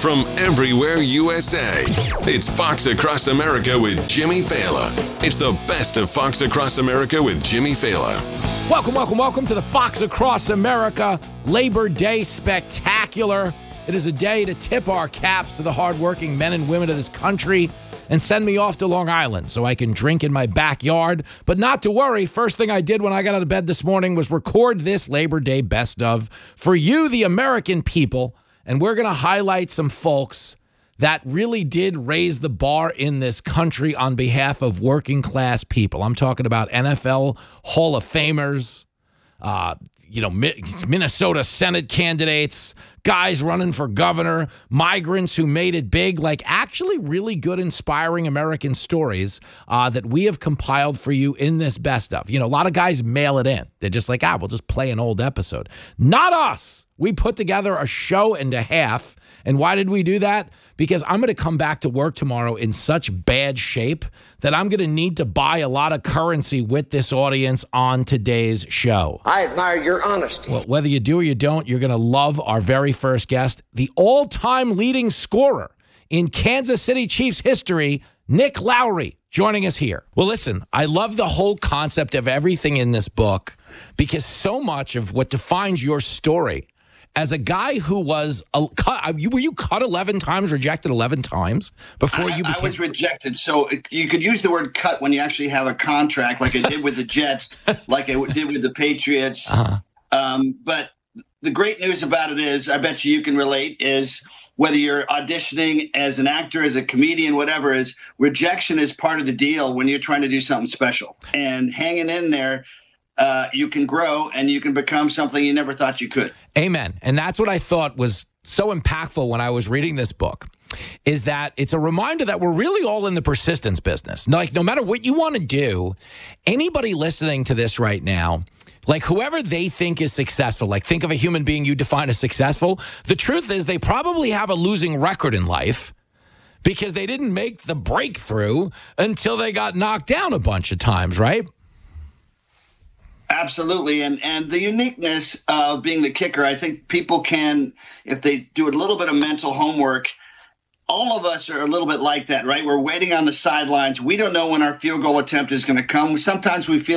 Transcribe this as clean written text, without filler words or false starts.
from everywhere USA. It's Fox Across America with Jimmy Fallon. It's the best of Fox Across America with Jimmy Fallon. Welcome to the Fox Across America Labor Day Spectacular. It is a day to tip our caps to the hardworking men and women of this country and send me off to Long Island so I can drink in my backyard. But not to worry, first thing I did when I got out of bed this morning was record this Labor Day best of for you, the American people. And we're going to highlight some folks that really did raise the bar in this country on behalf of working class people. I'm talking about NFL Hall of Famers, Minnesota Senate candidates, guys running for governor, migrants who made it big, like actually really good, inspiring American stories that we have compiled for you in this best of. You know, a lot of guys mail it in. They're just like, we'll just play an old episode. Not us. We put together a show and a half. And why did we do that? Because I'm going to come back to work tomorrow in such bad shape that I'm going to need to buy a lot of currency with this audience on today's show. I admire your honesty. Well, whether you do or you don't, you're going to love our very first guest, the all-time leading scorer in Kansas City Chiefs history, Nick Lowery, joining us here. Well, listen, I love the whole concept of everything in this book because so much of what defines your story as a guy who was were you cut 11 times, rejected 11 times before you became? I was rejected. So you could use the word cut when you actually have a contract, like I did with the Jets, like I did with the Patriots. But the great news about it is, I bet you can relate, is whether you're auditioning as an actor, as a comedian, whatever, is rejection is part of the deal when you're trying to do something special. And hanging in there, you can grow and you can become something you never thought you could. Amen. And that's what I thought was so impactful when I was reading this book, is that it's a reminder that we're really all in the persistence business. Like, no matter what you want to do, anybody listening to this right now, like whoever they think is successful, like think of a human being you define as successful. The truth is they probably have a losing record in life because they didn't make the breakthrough until they got knocked down a bunch of times, right? Absolutely. And the uniqueness of being the kicker, I think people can, if they do a little bit of mental homework, all of us are a little bit like that, right? We're waiting on the sidelines. We don't know when our field goal attempt is going to come. Sometimes we feel